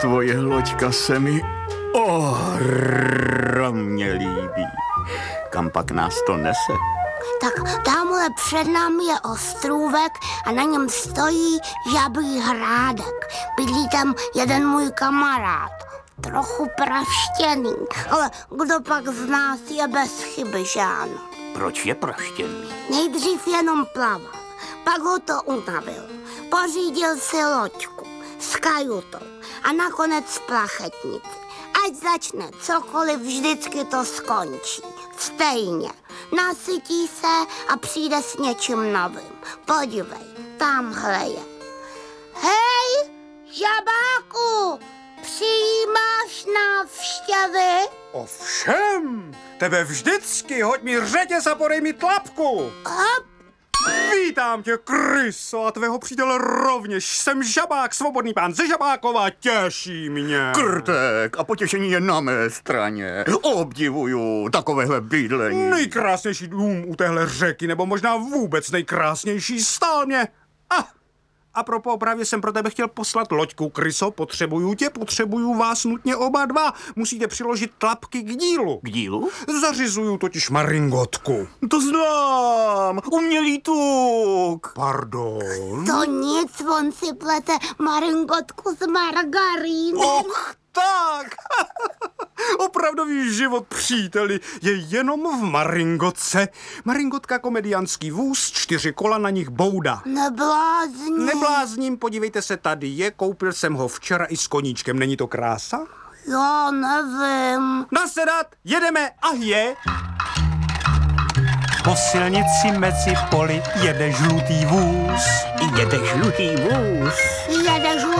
Tvoje loďka se mi ohromně líbí. Kam pak nás to nese? Tak tamhle před námi je ostrůvek a na něm stojí Žabý hrádek. Bydlí tam jeden můj kamarád. Trochu praštěný, ale kdo pak z nás je bez chyby, že ano? Proč je praštěný? Nejdřív jenom plaval, pak ho to unavil. Pořídil si loďku s kajutou a nakonec plachetnici. Ať začne cokoliv, vždycky to skončí. Stejně. Nasytí se a přijde s něčím novým. Podívej, tamhle je. Hej, žabáku, přijímáš návštěvy? Ovšem, tebe vždycky, hoď mi řetěz a podej mi tlapku. Hop. Vítám tě, Kryso, a tvého přítele rovněž. Jsem Žabák, svobodný pán ze Žabákova, těší mě. Krtek a potěšení je na mé straně. Obdivuju takovéhle bydlení. Nejkrásnější dům u téhle řeky, nebo možná vůbec nejkrásnější, stál mě. A pro právě jsem pro tebe chtěl poslat loďku, Kryso, potřebuju vás nutně oba dva. Musíte přiložit tlapky k dílu. K dílu? Zařizuju totiž maringotku. To znám, umělý tuk. Pardon? To nic, on si plete maringotku s margarínem. Och, tak! Opravdový život, příteli, je jenom v maringotce. Maringotka, komediánský vůz, 4 kola, na nich bouda. Neblázni. Neblázním, podívejte se, tady je, koupil jsem ho včera i s koníčkem, není to krása? Já nevím. Nasedat, jedeme a je. Po silnici mezi poli jede žlutý vůz. Jede žlutý vůz. Jedeš